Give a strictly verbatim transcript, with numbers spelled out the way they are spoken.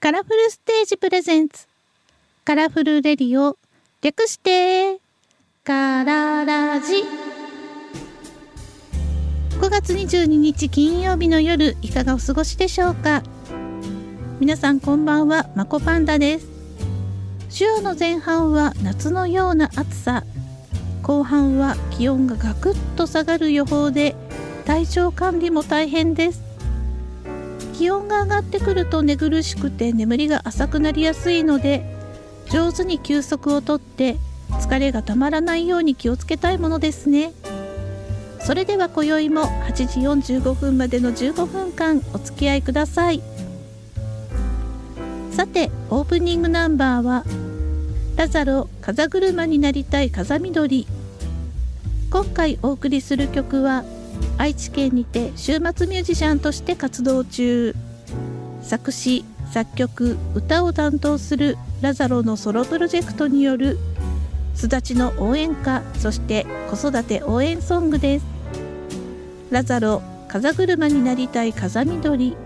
カラフルステージプレゼンツカラフルレディオ、略してカララジ。ごがつにじゅうににち金曜日の夜、いかがお過ごしでしょうか。皆さんこんばんは、まこパンダです。週の前半は夏のような暑さ、後半は気温がガクッと下がる予報で、体調管理も大変です。気温が上がってくると寝苦しくて眠りが浅くなりやすいので、上手に休息をとって疲れがたまらないように気をつけたいものですね。それでは今宵もはちじよんじゅうごふんまでのじゅうごふんかんお付き合いください。さて、オープニングナンバーはラザロ風車になりたい風見鶏。今回お送りする曲は愛知県にて週末ミュージシャンとして活動中、作詞作曲歌を担当するラザロのソロプロジェクトによる巣立ちの応援歌、そして子育て応援ソングです。ラザロ風車になりたい風見鶏。